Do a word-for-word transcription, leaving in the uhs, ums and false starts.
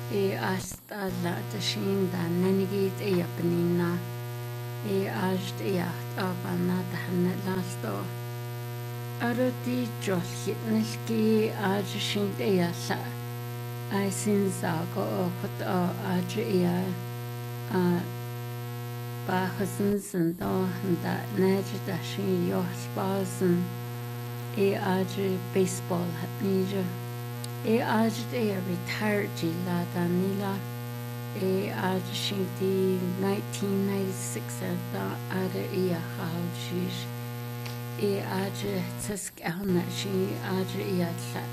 e asta la tashin da nanigi te yapnina e ajt ya abana tahna lasto arati jolhit nilki ajshin te ya sa ai sin sa ko khot aj ya a ba hsen sen do da naj da shin yo spasen e aj baseball hat nije e aj te retired ji la danila e aj shinti nineteen ninety-six da ada ia haujish e aj tsk ana shi aj ia